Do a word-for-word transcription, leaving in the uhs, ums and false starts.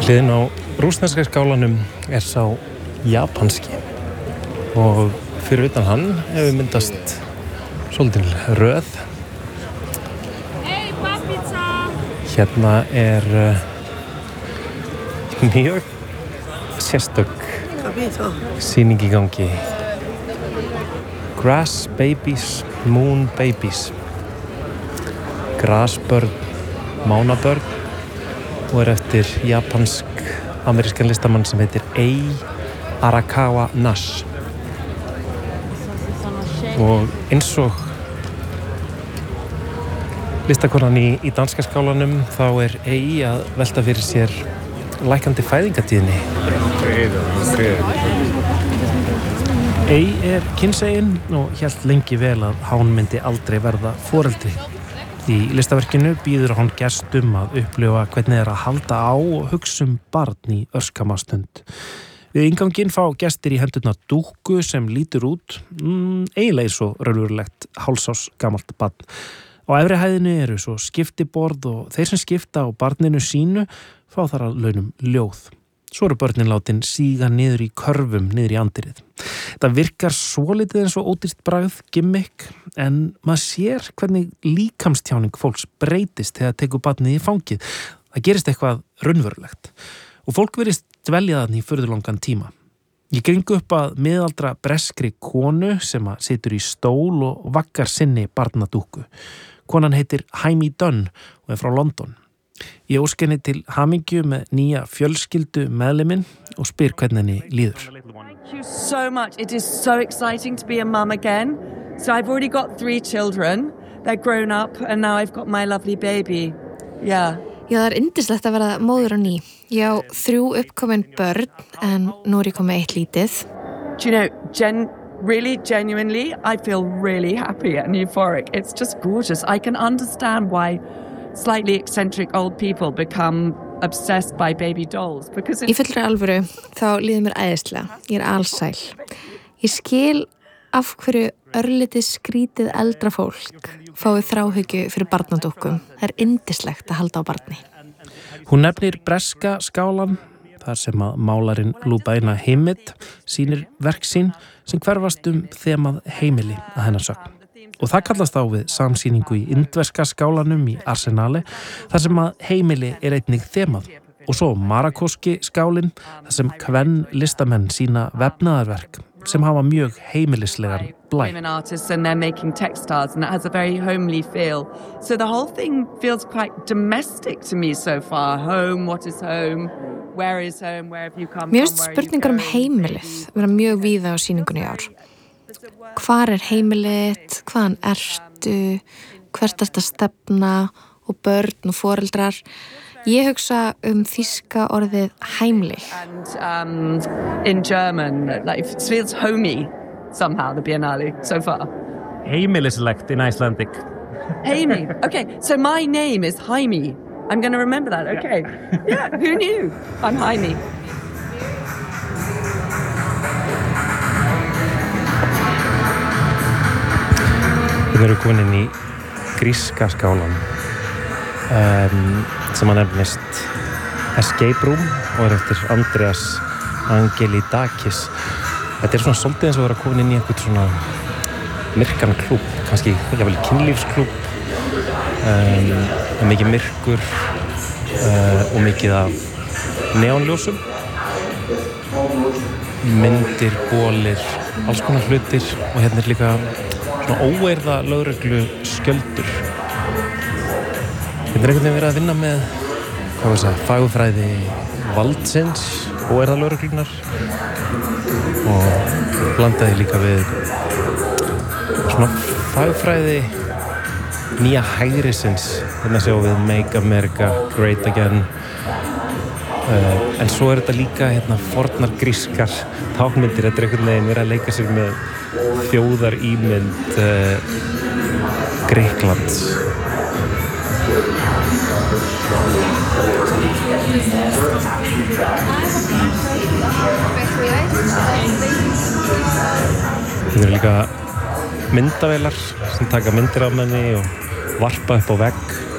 Hliðin á rússneska skálanum er sá japanski og fyrir utan hann hefur myndast svolítil röð. Hérna er uh, mjög sérstök sýning í gangi. Grass Babies, Moon Babies. Grasbörn, mánabörn og er eftir japansk-amerískan listamann sem heitir Ei Arakawa Nash. Og eins og listakonan í, í danska skálanum þá er Ei að velta fyrir sér lækandi fæðingatíðni. Ei er kynsegin og hélt lengi vel að hán myndi aldrei verða foreldri. Í listaverkinu býður hann gestum að upplifa hvernig er að halda á og hugsa um barn í örskama stund. Við innganginn fá gestir í hendurnar dúkku sem lítur út mm, eiginlega eins og raunverulegt hálsás gamalt barn. Á efri hæðinni eru svo skiptiborð og þeir sem skipta á barninu sínu fá þar að launum ljóð. Svo eru börnin látin síga niður í körfum niður í andirið. Þetta virkar svolítið eins og ódýrt bragð, gimmick, en maður sér hvernig líkamstjáning fólks breytist þegar tekur barnið í fangið. Það gerist eitthvað raunverulegt. Og fólk virðist dvelja þarna í furðulangan tíma. Ég gringu upp að miðaldra breskri konu sem að situr í stól og vaggar sinni barnadúkku. Konan heitir Haimi Dunn og er frá London. Ég óska henni til hamingju með nýja fjölskyldu meðliminn og spyr hvernig henni líður. Thank you so much. It is so exciting to be a mum again. So I've already got three children. They're grown up and now I've got my lovely baby. Yeah. Já, það er yndislegt að verða móður á ný. Ég á þrjú uppkomin börn en nú er ég komið eitt lítið. Do you know, gen- really, genuinely, I feel really happy and euphoric. It's just gorgeous. I can understand why slightly eccentric old people become obsessed by baby dolls. Because Í fullri alvöru þá líður mér æðislega. Ég er alsæl. Ég skil af hverju örlítið skrítið eldra fólk fáið þráhyggju fyrir barnadúkkum. Það er yndislegt að halda á barni. Hún nefnir breska skálan, þar sem að málarinn Lubaina Himid sýnir verk sín sem hverfast um þemað heimili að hennar sögn. Og það kallast á við samsýningu í indverska skálanum í Arsenali, þar sem að heimili er einnig þemað. Og svo Marakóski skálinn, þar sem kvenn listamenn sína vefnaðarverk sem hafa mjög heimilislegan blæ. Women artists and they're making textiles and it has a very homely feel. So the whole thing feels quite domestic to me so far. Home, what is home? Where is home? Where have you come from? Mér finnst spurningar um heimilið vera mjög víða á sýningunni í ár. Hvar er heimilið? Hvaðan ertu? Hvert ertu að stefna? Og börn og foreldrar. Ég hugsa um þýska orðið heimlich. And um, in German, like, it feels homey somehow, the Biennale so far. Heimilislegt in Icelandic. Heimi. Okay, so my name is Haimi. I'm going to remember that, okay. Yeah, who knew? I'm Haimi. Við erum komin inn í gríska skálan um, sem að nefnist Escape Room og er eftir Andreas Angelidakis. Þetta er svona svolítið eins og vera komin inn í einhvern svona myrkan klúbb, kannski jáfnvel kynlífsklúbb, um, mikið myrkur uh, og mikið af neonljósum, myndir, bolir, alls konar hlutir og hérna er líka svona óeirða lögreglu skjöldur. Hérna er einhvern veginn verið að vinna með hvað var það, fagurfræði valdsins, óeirða lögreglunar og blandaði líka við svona fagurfræði nýja hægrisins. Hérna sjáum við Make America Great Again. Uh, en svo er þetta líka hérna fornar grískar tákmyndir. Þetta er einhvern veginn verið að leika sér með þjóðar ímynd uh, Grikklands. Það eru líka myndavélar sem taka myndir af manni og varpa upp á vegg.